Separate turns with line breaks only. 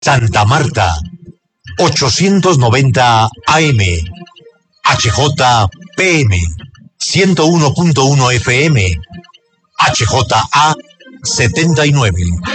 Santa Marta, 890 AM, HJPM, 101.1 FM, HJA 79.